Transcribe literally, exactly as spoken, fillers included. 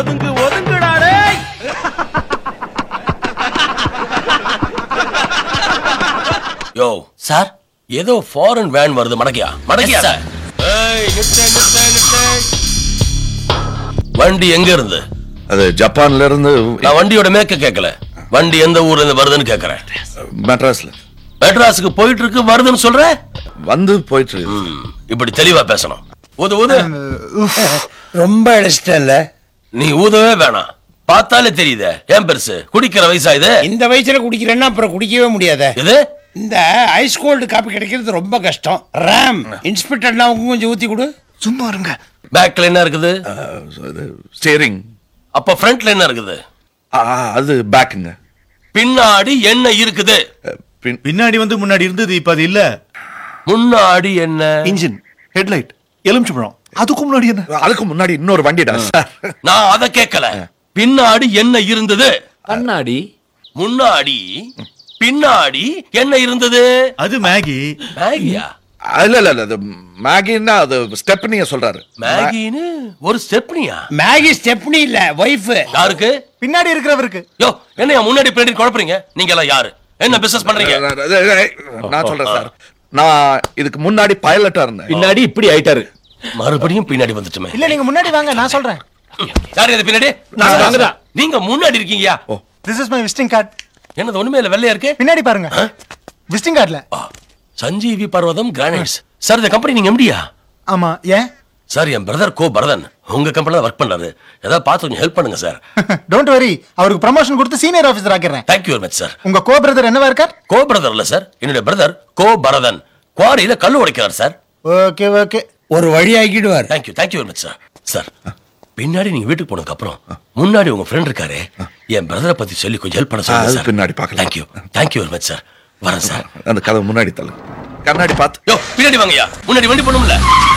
ஒதுங்கு ஒதுங்குடா டேய். யோ சார், ஏதோ foreign van வருது. மடக்கியா மடக்கியா சார். ஏய் நிறுத்து நிறுத்து நிறுத்து. வண்டி எங்க இருந்து? அது ஜப்பான்ல இருந்து. நான் வண்டியோட மேக்க கேட்கல, வண்டி எந்த ஊர்ல இருந்து வருதுன்னு கேக்குறேன். மெட்ராஸ்ல. மெட்ராஸுக்கு போயிட்டு இருக்கு வருதுன்னு சொல்ற? வந்து போயிட்டு இருக்கு. இப்படி தெளிவா பேசணும். ஊது ஊது. ரொம்ப இடிச்சிட்டல. நீ ஊதவே வேணாம், பார்த்தாலே தெரியுதே. ஏன் பெருசு, குடிக்கிற வயசா இது? இந்த வயசுல குடிக்கிறேன்னா அப்புறம் குடிக்கவே முடியாத. இது இந்த ஐஸ் கோல்டு காப்பி கிடைக்கிறது ரொம்ப கஷ்டம். ராம் இன்ஸ்பெக்டர்னா கொஞ்சம் ஊத்தி கொடு. சும்மா இருங்க. பேக்ல என்ன இருக்குது? ஸ்டீரிங். அப்ப ஃப்ரண்ட்ல என்ன இருக்குது? அது பேக்குங்க. பின்னாடி என்ன இருக்குது? பின்னாடி வந்து முன்னாடி இருந்தது, இப்ப அது இல்ல. முன்னாடி என்ன? இன்ஜின், ஹெட்லைட், எலுமிச்சம்பழம். அதுக்கு முன்னாடி என்ன? அதுக்கு முன்னாடி இன்னொரு வண்டிடா சார். நான் அத கேட்கல. பின்னாடி என்ன இருந்தது? கண்ணாடி. முன்னாடி பின்னாடி என்ன இருந்தது? அது மேகி. மேகியா? இல்ல இல்ல இல்ல, அது மேகின்னா அது ஸ்டெப்னிய சொல்றாரு. மேகின்னு ஒரு ஸ்டெப்னியா? மேகி ஸ்டெப்னி இல்ல, வைஃப். யாருக்கு? பின்னாடி இருக்கிறவருக்கு. யோ என்ன முன்னாடி பின்னாடி குழப்பறீங்க? நீங்க எல்லாம் யாரு? என்ன பிசினஸ் பண்றீங்க? நான் சொல்றேன் சார், நான் இதுக்கு முன்னாடி பைலட்டா இருந்தேன். பின்னாடி இப்படி ஆயிட்டாரு. மறுபடியும் பின்னாடி வந்துட்டுமே. இல்ல நீங்க முன்னாடி வாங்க, நான் சொல்றேன். யாரு இது பின்னாடி? நாங்கதான். நீங்க முன்னாடி இருக்கீங்கயா? This is my visiting card. என்னது ஒண்ணுமே இல்ல, வெள்ளையா இருக்கு. பின்னாடி பாருங்க, விசிட்டிங் கார்டுல. சஞ்சீவி பர்வதம் கிரானைட்ஸ். சார் இந்த கம்பெனி நீங்க எம்டியா? ஆமா. ஏன் சார், என் பிரதர் கோ பரதன் உங்க கம்பெனில ஒர்க் பண்றாரு. ஏதாவது பார்த்து கொஞ்சம் ஹெல்ப் பண்ணுங்க சார். டோன்ட் வரி, அவருக்கு ப்ரமோஷன் கொடுத்து senior officer ஆக்கிறேன். Thank you very much sir. உங்க கோ பிரதர் என்னவா இருக்கார்? கோ பிரதர் இல்ல சார், என்னுடைய பிரதர் கோ பரதன் குவாரியில கல்லு உடைக்கிறார் சார். ஓகே ஓகே, ஒரு வழி ஆக்கிடுவார். Thank you thank you very much sir. Sir பின்னாடி நீங்க வீட்டுக்கு போனதுக்கு அப்புறம் முன்னாடி உங்க ஃப்ரெண்ட் இருக்காரு, என் பிரதரை பத்தி சொல்லி கொஞ்சம் ஹெல்ப் பண்ண சொல்லுங்க சார். பின்னாடி பார்க்கலாம். Thank you thank you very much sir. வரேன் சார். அந்த கதவு முன்னாடி தள்ளு. கண்ணாடி பார்த்து. யோ பின்னாடி வாங்கய்யா, முன்னாடி வண்டி போகணும்ல.